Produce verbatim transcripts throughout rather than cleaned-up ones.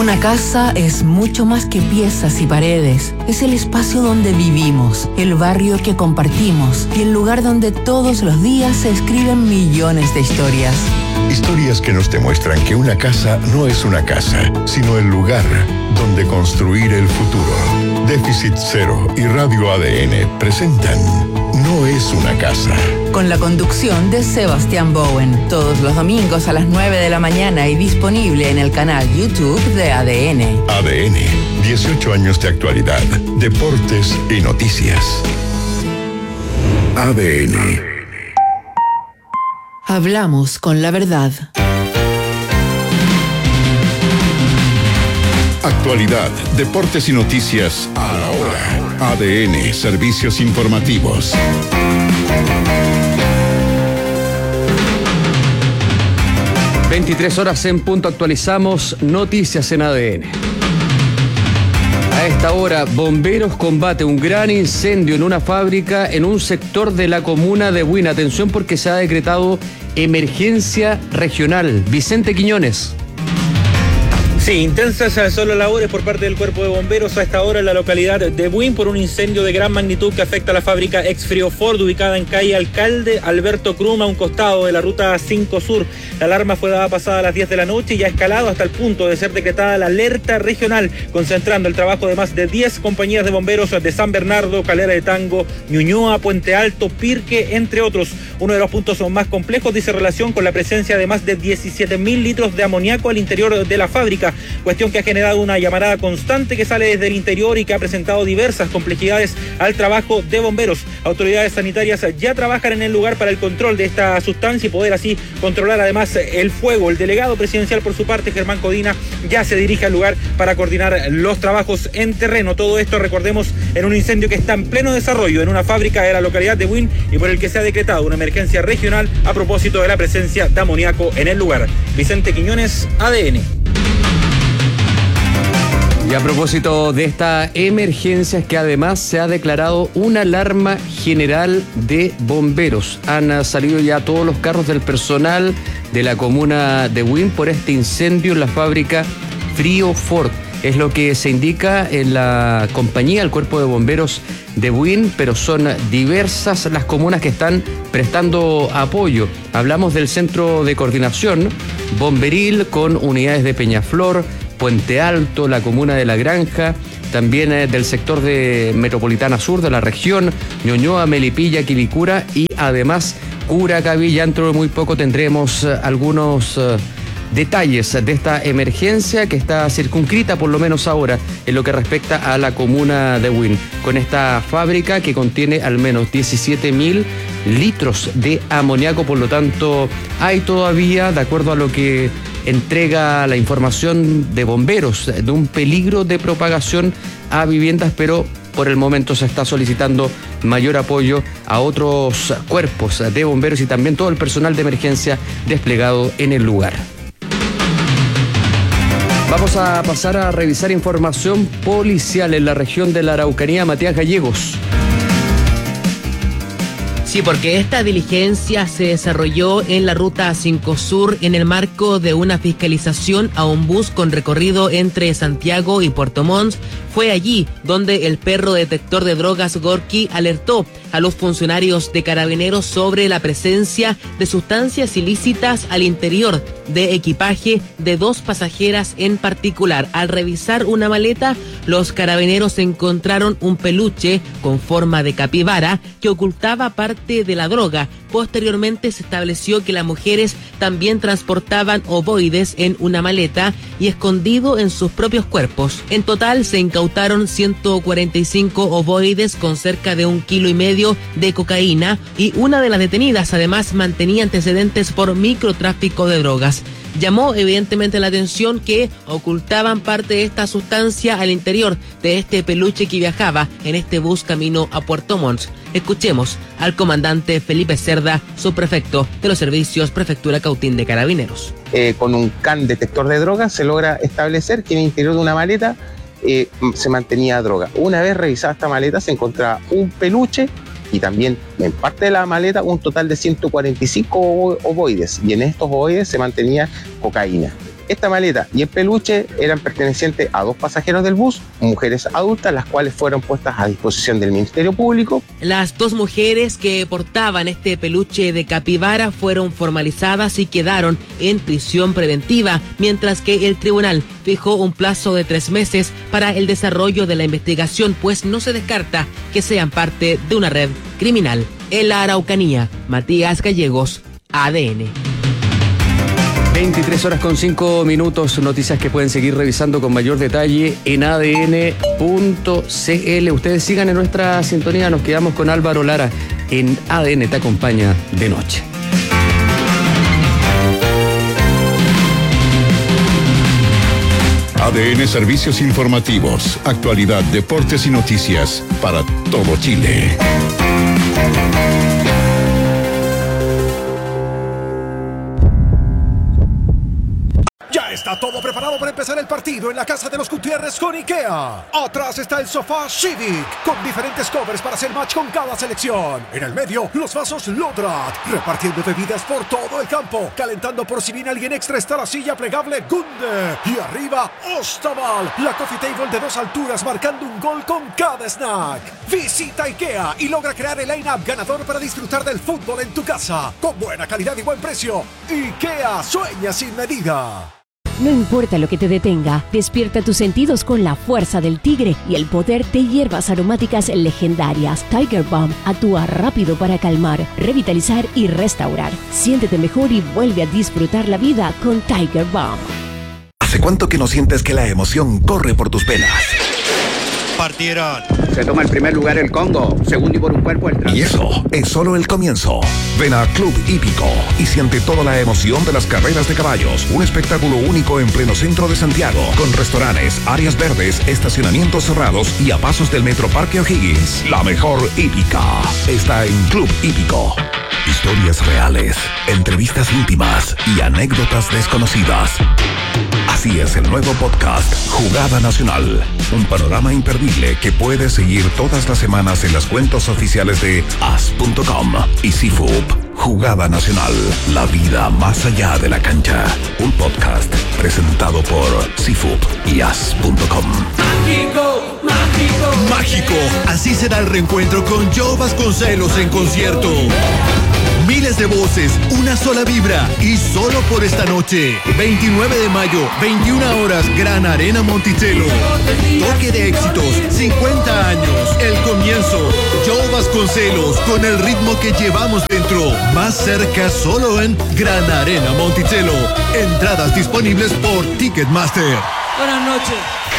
Una casa es mucho más que piezas y paredes. Es el espacio donde vivimos, el barrio que compartimos y el lugar donde todos los días se escriben millones de historias. Historias que nos demuestran que una casa no es una casa, sino el lugar donde construir el futuro. Déficit Cero y Radio A D N presentan No es una casa. Con la conducción de Sebastián Bowen, todos los domingos a las nueve de la mañana y disponible en el canal YouTube de A D N. A D N, dieciocho años de actualidad, deportes y noticias. A D N. Hablamos con la verdad. Actualidad, deportes y noticias a la hora. A D N, servicios informativos. veintitrés horas en punto, actualizamos noticias en A D N. A esta hora, bomberos combate un gran incendio en una fábrica en un sector de la comuna de Buin. Atención porque se ha decretado emergencia regional. Vicente Quiñones. Sí, intensas son las labores por parte del cuerpo de bomberos a esta hora en la localidad de Buin por un incendio de gran magnitud que afecta a la fábrica Exfrio Ford ubicada en calle Alcalde Alberto Crum, a un costado de la ruta cinco Sur. La alarma fue dada pasada a las diez de la noche y ha escalado hasta el punto de ser decretada la alerta regional, concentrando el trabajo de más de diez compañías de bomberos de San Bernardo, Calera de Tango, Ñuñoa, Puente Alto, Pirque, entre otros. Uno de los puntos más complejos dice relación con la presencia de más de diecisiete mil litros de amoníaco al interior de la fábrica, cuestión que ha generado una llamarada constante que sale desde el interior y que ha presentado diversas complejidades al trabajo de bomberos. Autoridades sanitarias ya trabajan en el lugar para el control de esta sustancia y poder así controlar además el fuego. El delegado presidencial, por su parte, Germán Codina, ya se dirige al lugar para coordinar los trabajos en terreno. Todo esto, recordemos, en un incendio que está en pleno desarrollo en una fábrica de la localidad de Buin y por el que se ha decretado una emergencia regional a propósito de la presencia de amoníaco en el lugar. Vicente Quiñones, A D N. Y a propósito de esta emergencia, es que además se ha declarado una alarma general de bomberos. Han salido ya todos los carros del personal de la comuna de Buin por este incendio en la fábrica Frío Ford. Es lo que se indica en la compañía, el cuerpo de bomberos de Buin, pero son diversas las comunas que están prestando apoyo. Hablamos del centro de coordinación bomberil con unidades de Peñaflor, Puente Alto, la comuna de La Granja, también eh, del sector de Metropolitana Sur de la región, Ñuñoa, Melipilla, Quilicura y además Curacaví. Ya dentro de muy poco tendremos eh, algunos eh, detalles de esta emergencia que está circunscrita, por lo menos ahora, en lo que respecta a la comuna de Buin, con esta fábrica que contiene al menos diecisiete mil litros de amoníaco. Por lo tanto, hay todavía, de acuerdo a lo que entrega la información de bomberos, de un peligro de propagación a viviendas, pero por el momento se está solicitando mayor apoyo a otros cuerpos de bomberos y también todo el personal de emergencia desplegado en el lugar. Vamos a pasar a revisar información policial en la región de la Araucanía. Matías Gallegos. Sí, porque esta diligencia se desarrolló en la ruta cinco Sur en el marco de una fiscalización a un bus con recorrido entre Santiago y Puerto Montt. Fue allí donde el perro detector de drogas Gorky alertó a los funcionarios de Carabineros sobre la presencia de sustancias ilícitas al interior de equipaje de dos pasajeras en particular. Al revisar una maleta, los Carabineros encontraron un peluche con forma de capibara que ocultaba parte de la droga. Posteriormente se estableció que las mujeres también transportaban ovoides en una maleta y escondido en sus propios cuerpos. En total se incautaron ciento cuarenta y cinco ovoides con cerca de un kilo y medio de cocaína, y una de las detenidas además mantenía antecedentes por microtráfico de drogas. Llamó evidentemente la atención que ocultaban parte de esta sustancia al interior de este peluche que viajaba en este bus camino a Puerto Montt. Escuchemos al comandante Felipe Cerda, subprefecto de los servicios Prefectura Cautín de Carabineros. Eh, con un can detector de drogas se logra establecer que en el interior de una maleta eh, se mantenía droga. Una vez revisada esta maleta se encontraba un peluche y también en parte de la maleta un total de ciento cuarenta y cinco ovoides, y en estos ovoides se mantenía cocaína. Esta maleta y el peluche eran pertenecientes a dos pasajeros del bus, mujeres adultas, las cuales fueron puestas a disposición del Ministerio Público. Las dos mujeres que portaban este peluche de capibara fueron formalizadas y quedaron en prisión preventiva, mientras que el tribunal fijó un plazo de tres meses para el desarrollo de la investigación, pues no se descarta que sean parte de una red criminal. En la Araucanía, Matías Gallegos, A D N. veintitrés horas con cinco minutos, noticias que pueden seguir revisando con mayor detalle en A D N punto C L. Ustedes sigan en nuestra sintonía, nos quedamos con Álvaro Lara en A D N Te Acompaña de Noche. A D N Servicios Informativos, actualidad, deportes y noticias para todo Chile. Está todo preparado para empezar el partido en la casa de los Gutiérrez con IKEA. Atrás está el sofá Civic, con diferentes covers para hacer match con cada selección. En el medio, los vasos Lodrat, repartiendo bebidas por todo el campo. Calentando por si viene alguien extra está la silla plegable Gunde. Y arriba, Ostaval, la coffee table de dos alturas marcando un gol con cada snack. Visita IKEA y logra crear el line-up ganador para disfrutar del fútbol en tu casa. Con buena calidad y buen precio. IKEA, sueña sin medida. No importa lo que te detenga, despierta tus sentidos con la fuerza del tigre y el poder de hierbas aromáticas legendarias. Tiger Balm actúa rápido para calmar, revitalizar y restaurar. Siéntete mejor y vuelve a disfrutar la vida con Tiger Balm. ¿Hace cuánto que no sientes que la emoción corre por tus venas? Partieron. Se toma el primer lugar el Congo, segundo y por un cuerpo el trans. Y eso es solo el comienzo. Ven a Club Hípico y siente toda la emoción de las carreras de caballos. Un espectáculo único en pleno centro de Santiago, con restaurantes, áreas verdes, estacionamientos cerrados y a pasos del Metro Parque O'Higgins. La mejor hípica está en Club Hípico. Historias reales, entrevistas íntimas y anécdotas desconocidas. Así es el nuevo podcast Jugada Nacional. Un panorama imperdible que puedes seguir todas las semanas en las cuentas oficiales de as punto com y C F U P. Jugada Nacional, la vida más allá de la cancha. Un podcast presentado por C F U P y as punto com. Mágico, mágico, mágico. Así será el reencuentro con Joe Vasconcelos en concierto. Miles de voces, una sola vibra y solo por esta noche. veintinueve de mayo, veintiuna horas, Gran Arena Monticello. Toque de éxitos, cincuenta años, el comienzo. Joe Vasconcelos con el ritmo que llevamos dentro. Más cerca solo en Gran Arena Monticello. Entradas disponibles por Ticketmaster. Buenas noches.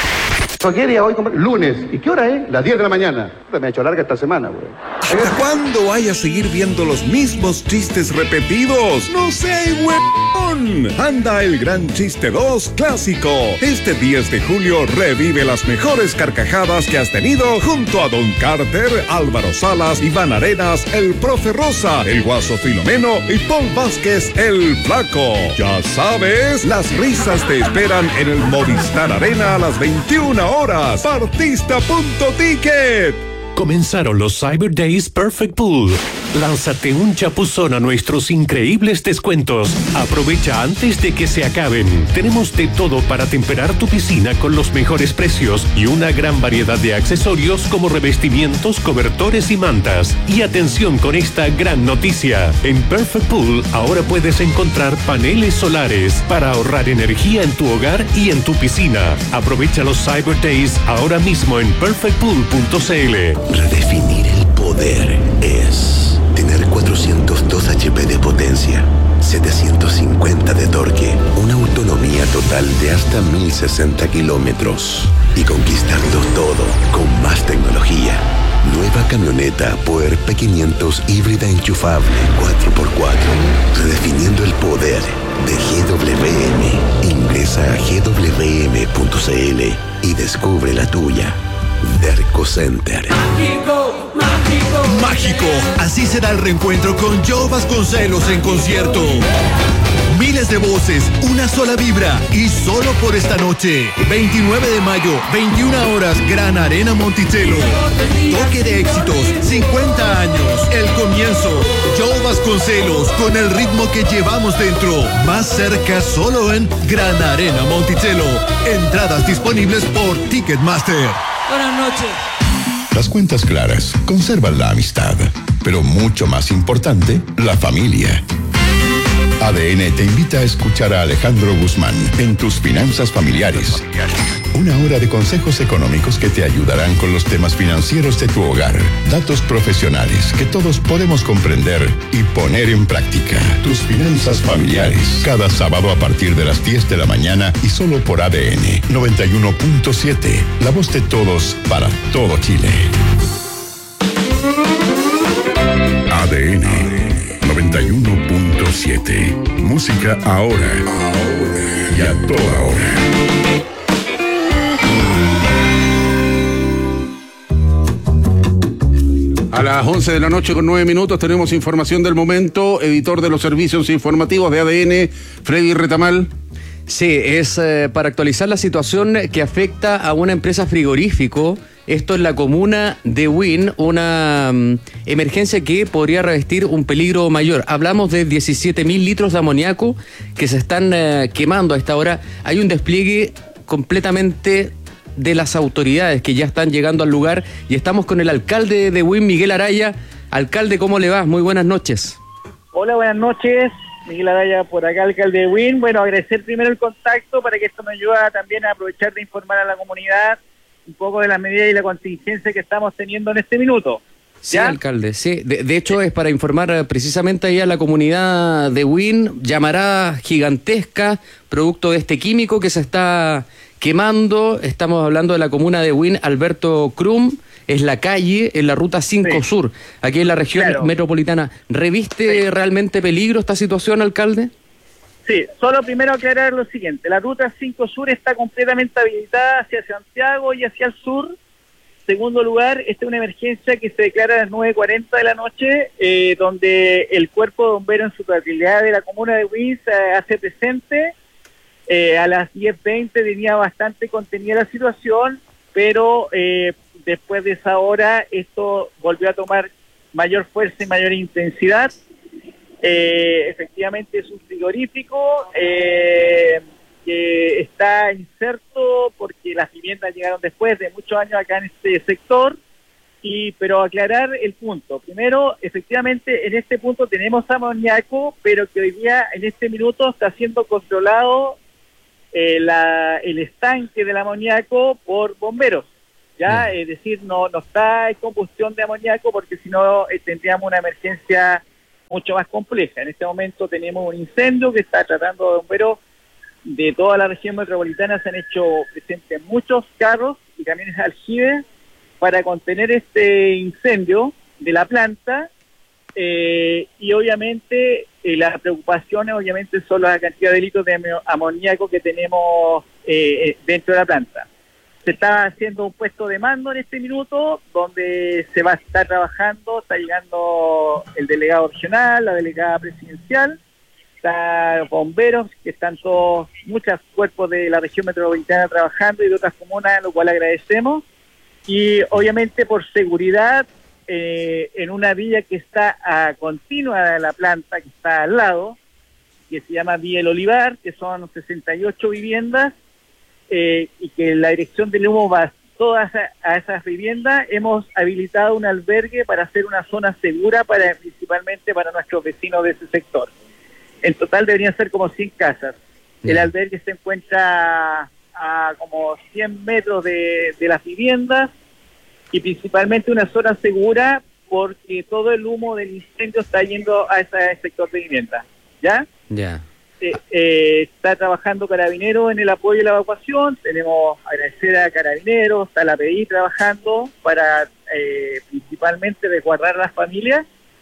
¿Qué día hoy? Lunes. ¿Y qué hora es? Las diez de la mañana. Me ha hecho larga esta semana, güey. ¿Hasta cuándo vaya a seguir viendo los mismos chistes repetidos? ¡No sé, huevón! Anda el Gran Chiste dos Clásico. Este diez de julio revive las mejores carcajadas que has tenido junto a Don Carter, Álvaro Salas, Iván Arenas, el Profe Rosa, el Guaso Filomeno y Paul Vázquez, el Flaco. Ya sabes, las risas te esperan en el Movistar Arena a las veintiuna horas. Partista punto ticket. Comenzaron los Cyber Days Perfect Pool. Lánzate un chapuzón a nuestros increíbles descuentos. Aprovecha antes de que se acaben. Tenemos de todo para temperar tu piscina con los mejores precios y una gran variedad de accesorios como revestimientos, cobertores y mantas. Y atención con esta gran noticia. En Perfect Pool ahora puedes encontrar paneles solares para ahorrar energía en tu hogar y en tu piscina. Aprovecha los Cyber Days ahora mismo en perfect pool punto c l. Redefinir el poder es tener cuatrocientos dos H P de potencia, setecientos cincuenta de torque, una autonomía total de hasta mil sesenta kilómetros y conquistarlo todo con más tecnología. Nueva camioneta Puer P quinientos híbrida enchufable cuatro por cuatro, redefiniendo el poder de G W M. Ingresa a g w m punto c l y descubre la tuya. Derco Center. Mágico, mágico, mágico. Así será el reencuentro con Joe Vasconcelos en concierto. Miles de voces, una sola vibra y solo por esta noche. veintinueve de mayo, veintiuna horas, Gran Arena Monticello. Toque de éxitos, cincuenta años, el comienzo. Joe Vasconcelos con el ritmo que llevamos dentro. Más cerca solo en Gran Arena Monticello. Entradas disponibles por Ticketmaster. Buenas noches. Las cuentas claras conservan la amistad, pero mucho más importante, la familia. A D N te invita a escuchar a Alejandro Guzmán en Tus Finanzas Familiares. Una hora de consejos económicos que te ayudarán con los temas financieros de tu hogar. Datos profesionales que todos podemos comprender y poner en práctica. Tus Finanzas Familiares. Cada sábado a partir de las diez de la mañana y solo por A D N noventa y uno punto siete. La voz de todos para todo Chile. A D N noventa y uno punto siete. Música ahora, ahora y a toda hora. A las once de la noche con nueve minutos tenemos información del momento. Editor de los servicios informativos de A D N, Freddy Retamal. Sí, es eh, para actualizar la situación que afecta a una empresa frigorífico. Esto es la comuna de Buin, una um, emergencia que podría revestir un peligro mayor. Hablamos de diecisiete mil litros de amoníaco que se están uh, quemando a esta hora. Hay un despliegue completamente de las autoridades que ya están llegando al lugar y estamos con el alcalde de Buin, Miguel Araya. Alcalde, ¿cómo le va? Muy buenas noches. Hola, buenas noches. Miguel Araya por acá, alcalde de Buin. Bueno, agradecer primero el contacto para que esto me ayuda también a aprovechar de informar a la comunidad un poco de las medidas y la contingencia que estamos teniendo en este minuto. Sí, alcalde, sí. De, de hecho, es para informar precisamente ahí a la comunidad de Buin, llamarada gigantesca, producto de este químico que se está quemando. Estamos hablando de la comuna de Buin, Alberto Krum, es la calle en la ruta cinco sí. Sur, aquí en la región claro. metropolitana. ¿Reviste sí. realmente peligro esta situación, alcalde? Sí, solo primero aclarar lo siguiente, la ruta cinco Sur está completamente habilitada hacia Santiago y hacia el sur. Segundo lugar, esta es una emergencia que se declara a las nueve cuarenta de la noche, eh, donde el cuerpo de bomberos en su totalidad de la comuna de Buin se hace presente. Eh, a las diez veinte tenía bastante contenida la situación, pero eh, después de esa hora esto volvió a tomar mayor fuerza y mayor intensidad. Eh, efectivamente es un frigorífico eh, que está inserto porque las viviendas llegaron después de muchos años acá en este sector, y pero aclarar el punto. Primero, efectivamente en este punto tenemos amoníaco, pero que hoy día en este minuto está siendo controlado eh, la, el estanque del amoníaco por bomberos. Ya, es decir, no, no está en combustión de amoníaco porque si no eh, tendríamos una emergencia mucho más compleja. En este momento tenemos un incendio que está tratando de bomberos de toda la región metropolitana. Se han hecho presentes muchos carros y camiones de aljibe para contener este incendio de la planta eh, y obviamente eh, la preocupación obviamente son la cantidad de litros de amoníaco que tenemos eh, dentro de la planta. Se está haciendo un puesto de mando en este minuto donde se va a estar trabajando, está llegando el delegado regional, la delegada presidencial, está bomberos que están todos, muchos cuerpos de la región metropolitana trabajando y de otras comunas, lo cual agradecemos. Y obviamente por seguridad, eh, en una vía que está a continua de la planta, que está al lado, que se llama Vía El Olivar, que son sesenta y ocho viviendas, Eh, y que la dirección del humo va todas a, a esas viviendas, hemos habilitado un albergue para hacer una zona segura para principalmente para nuestros vecinos de ese sector. En total deberían ser como cien casas. El albergue se encuentra a como cien metros de, de las viviendas y principalmente una zona segura porque todo el humo del incendio está yendo a ese sector de vivienda. ¿Ya? Ya. Yeah. Eh, eh, está trabajando Carabineros en el apoyo y la evacuación. Tenemos agradecer a Carabineros, está la P I trabajando para eh, principalmente resguardar a las familias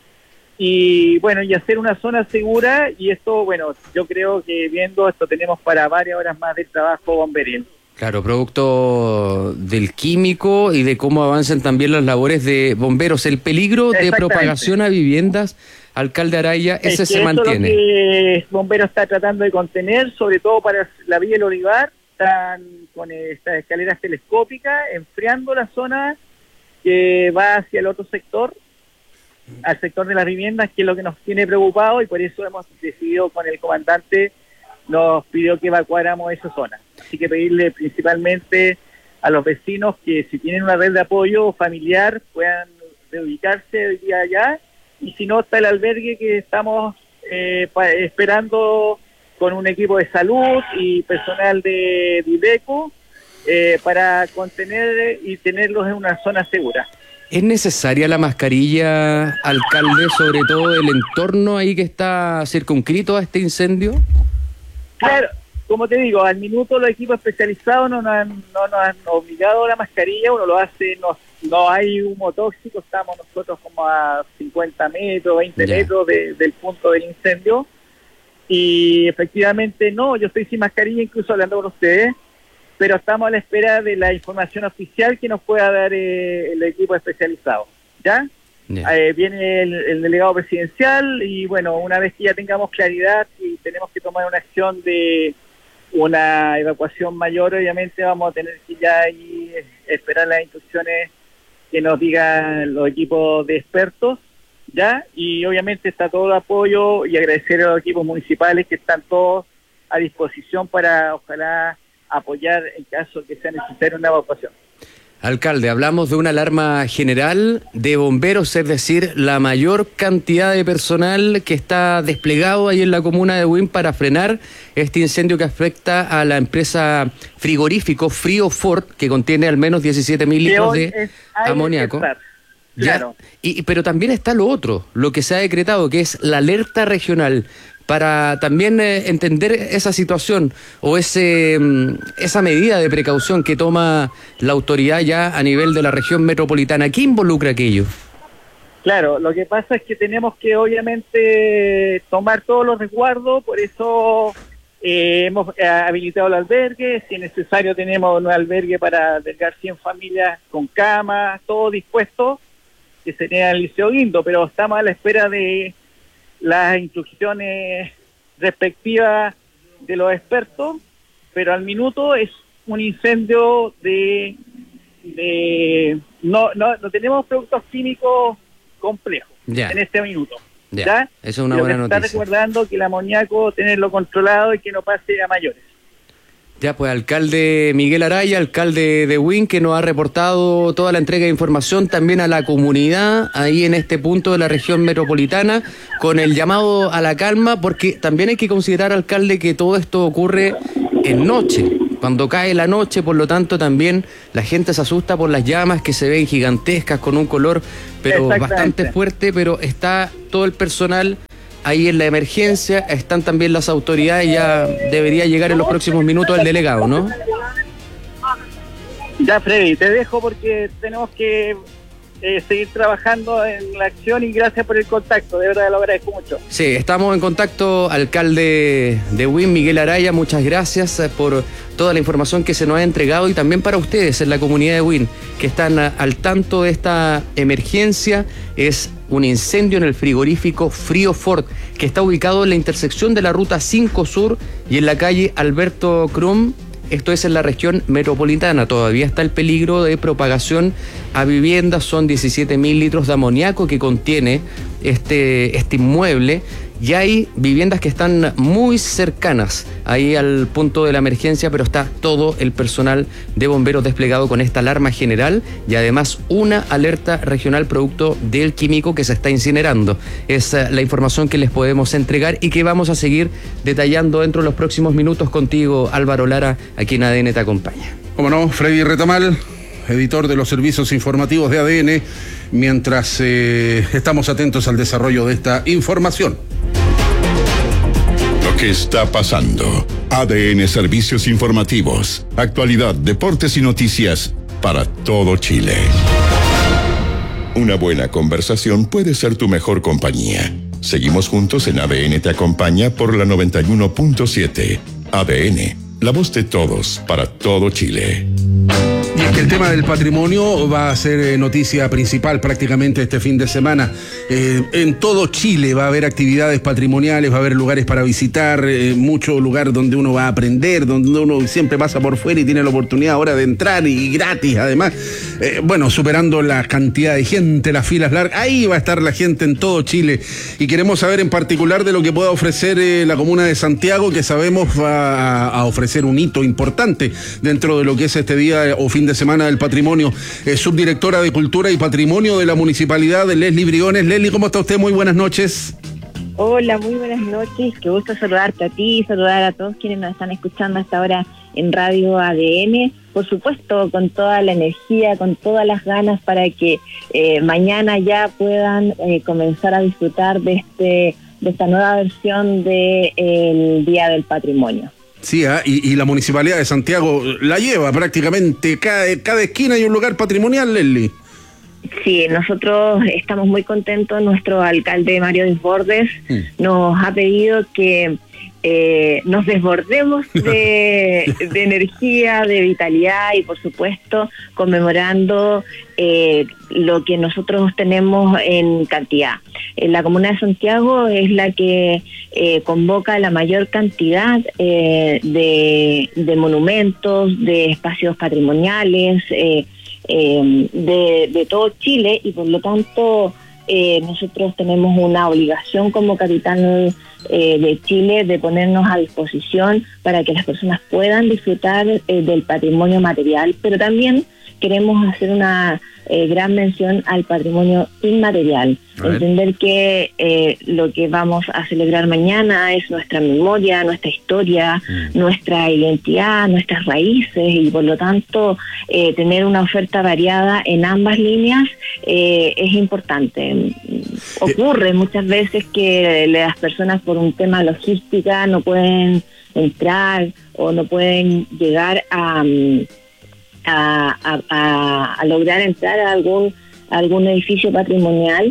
y bueno, y hacer una zona segura. Y esto, bueno, yo creo que viendo esto tenemos para varias horas más de trabajo bomberil. Claro, producto del químico y de cómo avancen también las labores de bomberos. El peligro de propagación a viviendas, alcalde Araya, ese es que se eso mantiene. Es lo que Bomberos está tratando de contener, sobre todo para la Villa El Olivar. Están con estas escaleras telescópicas enfriando la zona que va hacia el otro sector, al sector de las viviendas, que es lo que nos tiene preocupado, y por eso hemos decidido con el comandante, nos pidió que evacuáramos esa zona. Así que pedirle principalmente a los vecinos que si tienen una red de apoyo familiar puedan reubicarse hoy día allá, y si no está el albergue que estamos eh, pa- esperando con un equipo de salud y personal de Diveco eh, para contener y tenerlos en una zona segura. ¿Es necesaria la mascarilla, alcalde, sobre todo el entorno ahí que está circunscrito a este incendio? Claro, como te digo, al minuto los equipos especializados no nos han, no nos han obligado a la mascarilla, uno lo hace, no, no hay humo tóxico, estamos nosotros como a cincuenta metros, veinte Ya. metros de- del punto del incendio, y efectivamente no, yo estoy sin mascarilla incluso hablando con ustedes, pero estamos a la espera de la información oficial que nos pueda dar eh, el equipo especializado, ¿ya? Ya. Eh, viene el, el delegado presidencial y bueno, una vez que ya tengamos claridad y tenemos que tomar una acción de una evacuación mayor, obviamente vamos a tener que ya ahí esperar las instrucciones que nos digan los equipos de expertos, ¿ya? Y obviamente está todo el apoyo y agradecer a los equipos municipales que están todos a disposición para ojalá apoyar en caso que sea necesaria una evacuación. Alcalde, hablamos de una alarma general de bomberos, es decir, la mayor cantidad de personal que está desplegado ahí en la comuna de Buin para frenar este incendio que afecta a la empresa frigorífico Frío Fort, que contiene al menos diecisiete mil litros de Es aire amoníaco. estar. Ya. Claro. Y, pero también está lo otro, lo que se ha decretado, que es la alerta regional, para también eh, entender esa situación o ese mm, esa medida de precaución que toma la autoridad ya a nivel de la región metropolitana. ¿Qué involucra aquello? Claro, lo que pasa es que tenemos que obviamente tomar todos los resguardos, por eso eh, hemos eh, habilitado el albergue, si es necesario tenemos un albergue para albergar cien familias con camas, todo dispuesto, que sería el Liceo Guindo, pero estamos a la espera de las instrucciones respectivas de los expertos, pero al minuto es un incendio de... de no, no, no tenemos productos químicos complejos Ya. en este minuto. Ya, ¿ya? eso es una Pero buena que está noticia. recordando que el amoníaco tenerlo controlado y que no pase a mayores. Ya, pues, alcalde Miguel Araya, alcalde de Buin, que nos ha reportado toda la entrega de información también a la comunidad ahí en este punto de la región metropolitana, con el llamado a la calma, porque también hay que considerar, alcalde, que todo esto ocurre en noche, cuando cae la noche, por lo tanto también la gente se asusta por las llamas que se ven gigantescas con un color pero bastante fuerte, pero está todo el personal ahí en la emergencia, están también las autoridades, ya debería llegar en los próximos minutos el delegado, ¿no? Ya, Freddy, te dejo porque tenemos que eh, seguir trabajando en la acción y gracias por el contacto, de verdad lo agradezco mucho. Sí, estamos en contacto, alcalde de Buin, Miguel Araya, muchas gracias eh, por toda la información que se nos ha entregado y también para ustedes en la comunidad de Buin, que están a- al tanto de esta emergencia. Es un incendio en el frigorífico Frío Fort, que está ubicado en la intersección de la ruta cinco Sur y en la calle Alberto Krum. Esto es en la región metropolitana. Todavía está el peligro de propagación a viviendas. Son diecisiete mil litros de amoníaco que contiene este, este inmueble. Y hay viviendas que están muy cercanas ahí al punto de la emergencia, pero está todo el personal de bomberos desplegado con esta alarma general y además una alerta regional producto del químico que se está incinerando. Es eh, la información que les podemos entregar y que vamos a seguir detallando dentro de los próximos minutos contigo, Álvaro Lara, a quien A D N te acompaña. Como no, Freddy Retamal, editor de los servicios informativos de A D N, mientras eh, estamos atentos al desarrollo de esta información. Lo que está pasando. A D N Servicios Informativos. Actualidad, deportes y noticias para todo Chile. Una buena conversación puede ser tu mejor compañía. Seguimos juntos en A D N Te Acompaña por la noventa y uno punto siete. A D N, la voz de todos para todo Chile. Y que el tema del patrimonio va a ser noticia principal prácticamente este fin de semana. Eh, en todo Chile va a haber actividades patrimoniales, va a haber lugares para visitar, eh, mucho lugar donde uno va a aprender, donde uno siempre pasa por fuera y tiene la oportunidad ahora de entrar y gratis además. Eh, bueno, superando la cantidad de gente, las filas largas, ahí va a estar la gente en todo Chile. Y queremos saber en particular de lo que pueda ofrecer eh, la comuna de Santiago, que sabemos va a, a ofrecer un hito importante dentro de lo que es este día o fin de semana del patrimonio. Eh, subdirectora de Cultura y Patrimonio de la Municipalidad, de Leslie Briones. Leslie, ¿cómo está usted? Muy buenas noches. Hola, muy buenas noches. Qué gusto saludarte a ti y saludar a todos quienes nos están escuchando hasta ahora en Radio A D N. Por supuesto, con toda la energía, con todas las ganas para que eh, mañana ya puedan eh, comenzar a disfrutar de este de esta nueva versión del de, Día del Patrimonio. Sí, ¿eh? y, y la Municipalidad de Santiago la lleva prácticamente, cada, cada esquina hay un lugar patrimonial, Leslie. Sí, nosotros estamos muy contentos. Nuestro alcalde Mario Desbordes mm. nos ha pedido que eh, nos desbordemos de, de energía, de vitalidad y por supuesto conmemorando eh, lo que nosotros tenemos en cantidad. Eh, la Comuna de Santiago es la que eh, convoca la mayor cantidad eh, de, de monumentos, de espacios patrimoniales, eh, Eh, de, de todo Chile y por lo tanto eh, nosotros tenemos una obligación como capital eh, de Chile de ponernos a disposición para que las personas puedan disfrutar eh, del patrimonio material, pero también queremos hacer una eh, gran mención al patrimonio inmaterial. Entender que eh, lo que vamos a celebrar mañana es nuestra memoria, nuestra historia, mm. nuestra identidad, nuestras raíces y por lo tanto eh, tener una oferta variada en ambas líneas eh, es importante. Ocurre muchas veces que las personas por un tema logística no pueden entrar o no pueden llegar a... A, a, a lograr entrar a algún, a algún edificio patrimonial,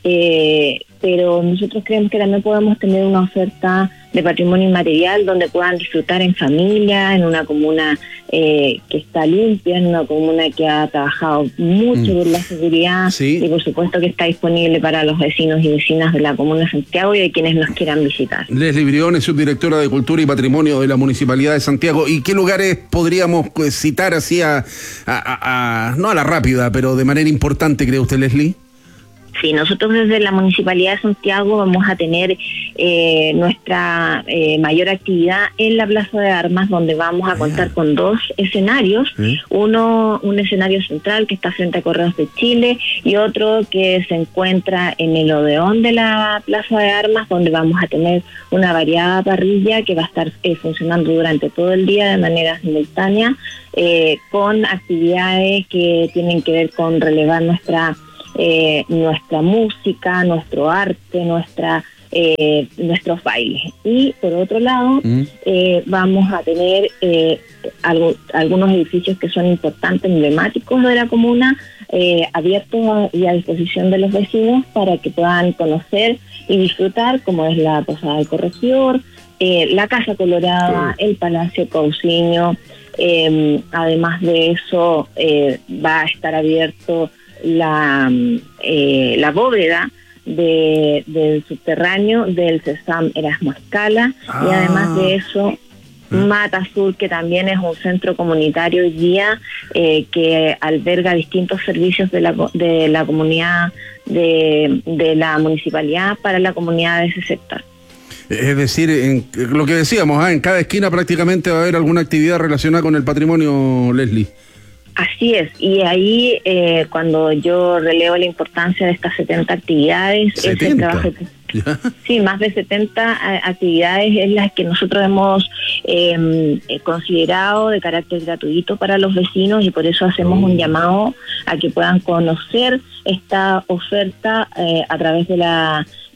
eh, pero nosotros creemos que también podemos tener una oferta de patrimonio inmaterial donde puedan disfrutar en familia, en una comuna eh, que está limpia, en una comuna que ha trabajado mucho mm. por la seguridad sí. y por supuesto que está disponible para los vecinos y vecinas de la Comuna de Santiago y de quienes nos quieran visitar. Leslie Briones, subdirectora de Cultura y Patrimonio de la Municipalidad de Santiago. ¿Y qué lugares podríamos pues, citar así a, a, a, a, no a la rápida, pero de manera importante, cree usted, Leslie? Sí, nosotros desde la Municipalidad de Santiago vamos a tener eh, nuestra eh, mayor actividad en la Plaza de Armas, donde vamos a contar con dos escenarios, ¿sí? Uno, un escenario central que está frente a Correos de Chile y otro que se encuentra en el Odeón de la Plaza de Armas, donde vamos a tener una variada parrilla que va a estar eh, funcionando durante todo el día de manera simultánea, eh, con actividades que tienen que ver con relevar nuestra Eh, nuestra música, nuestro arte, nuestra eh, nuestros bailes. Y por otro lado, mm. eh, vamos a tener eh, algo, algunos edificios que son importantes, emblemáticos de la comuna, eh, abiertos a, y a disposición de los vecinos para que puedan conocer y disfrutar, como es la Posada del Corregidor, eh, la Casa Colorada, mm. el Palacio Cauciño. Eh, además de eso, eh, va a estar abierto la eh, la bóveda de, del subterráneo del CESAM Erasmo Escala ah. y además de eso Mata Sur, que también es un centro comunitario hoy día eh, que alberga distintos servicios de la, de la comunidad de, de la municipalidad para la comunidad de ese sector. Es decir, en, lo que decíamos, ¿eh? en cada esquina prácticamente va a haber alguna actividad relacionada con el patrimonio, Leslie. Así es, y ahí eh, cuando yo relevo la importancia de estas setenta actividades, ¿setenta? Ese trabajo, sí, más de setenta actividades es las que nosotros hemos eh, considerado de carácter gratuito para los vecinos y por eso hacemos oh. un llamado a que puedan conocer esta oferta eh, a través de la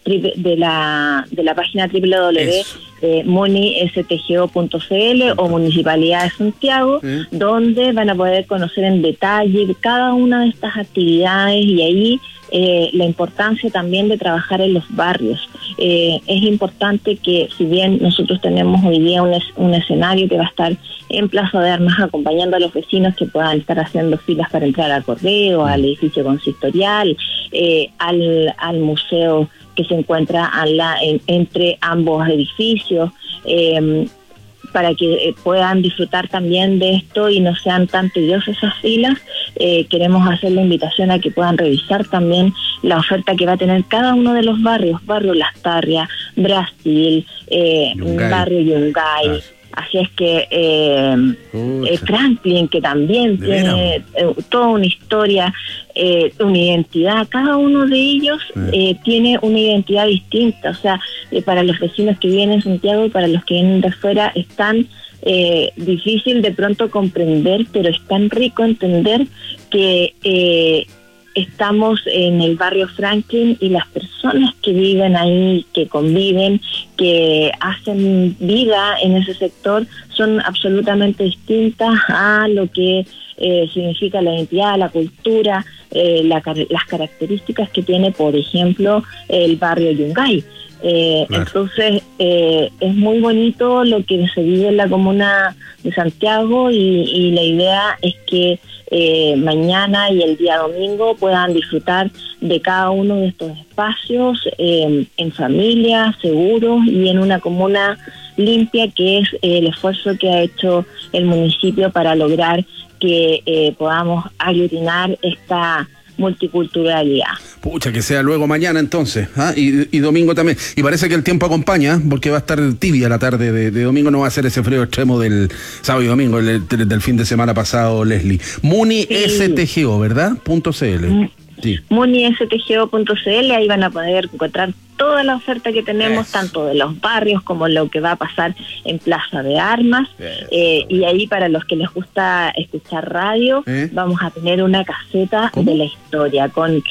de la de la página doble u doble u doble u punto muni s t g o punto c l o Municipalidad de Santiago, ¿Eh? donde van a poder conocer en detalle cada una de estas actividades y ahí eh, la importancia también de trabajar en los barrios. Eh, es importante que, si bien nosotros tenemos hoy día un, es, un escenario que va a estar en Plaza de Armas acompañando a los vecinos que puedan estar haciendo filas para entrar al correo, al edificio consistorial, eh, al, al museo que se encuentra a la, en, entre ambos edificios, eh, para que eh, puedan disfrutar también de esto y no sean tan tediosas esas filas. Eh, queremos hacer la invitación a que puedan revisar también la oferta que va a tener cada uno de los barrios, barrio Las Tarrias, Brasil, eh, barrio Yungay. Ah. Así es que eh, eh, Franklin, que también tiene eh, toda una historia, eh, una identidad, cada uno de ellos eh, tiene una identidad distinta. O sea, eh, para los vecinos que viven en Santiago y para los que vienen de fuera es tan eh, difícil de pronto comprender, pero es tan rico entender que eh, estamos en el barrio Franklin y las personas que viven ahí, que conviven, que hacen vida en ese sector, son absolutamente distintas a lo que eh, significa la identidad, la cultura, eh, la, las características que tiene, por ejemplo, el barrio Yungay. Eh, claro. Entonces eh, es muy bonito lo que se vive en la comuna de Santiago y, y la idea es que eh, mañana y el día domingo puedan disfrutar de cada uno de estos espacios eh, en familia, seguros y en una comuna limpia, que es eh, el esfuerzo que ha hecho el municipio para lograr que eh, podamos aglutinar esta multiculturalidad. Pucha, que sea luego mañana entonces, ¿ah? y, y domingo también. Y parece que el tiempo acompaña, porque va a estar tibia la tarde de, de domingo, no va a ser ese frío extremo del sábado y domingo, el, del, del fin de semana pasado, Leslie. Muni sí. S T G O, ¿verdad? Punto C L. Sí. Muni S T G O punto C L, ahí van a poder encontrar toda la oferta que tenemos, yes. tanto de los barrios como lo que va a pasar en Plaza de Armas, yes. eh, y ahí para los que les gusta escuchar radio, ¿Eh? vamos a tener una caseta ¿Cómo? de la historia con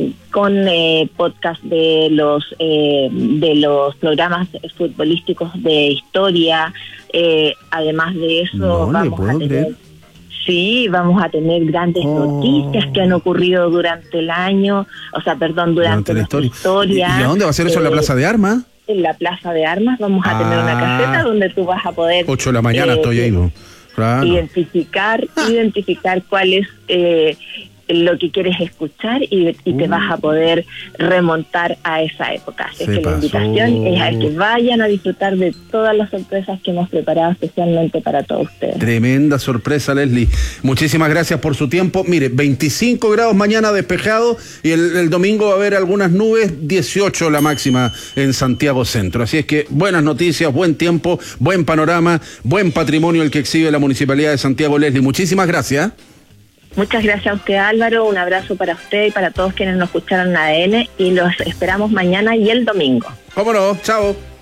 con eh, podcast de los eh, de los programas futbolísticos de historia, eh, además de eso no, vamos a tener creer. Sí, vamos a tener grandes oh. noticias que han ocurrido durante el año, o sea, perdón, durante, durante la historia. historia. ¿Y a dónde va a ser eso? ¿En eh, la Plaza de Armas? En la Plaza de Armas vamos a ah. tener una caseta donde tú vas a poder... ocho de la mañana eh, estoy ahí, ¿no? Claro. Identificar, ah. identificar cuál es... Eh, lo que quieres escuchar y, y te uh. vas a poder remontar a esa época. Así que la invitación es a que vayan a disfrutar de todas las sorpresas que hemos preparado especialmente para todos ustedes. Tremenda sorpresa, Leslie. Muchísimas gracias por su tiempo. Mire, veinticinco grados mañana despejado y el, el domingo va a haber algunas nubes, dieciocho la máxima en Santiago Centro. Así es que buenas noticias, buen tiempo, buen panorama, buen patrimonio el que exhibe la Municipalidad de Santiago. Leslie, muchísimas gracias. Muchas gracias a usted, Álvaro, un abrazo para usted y para todos quienes nos escucharon en A D N y los esperamos mañana y el domingo. Vámonos, chao.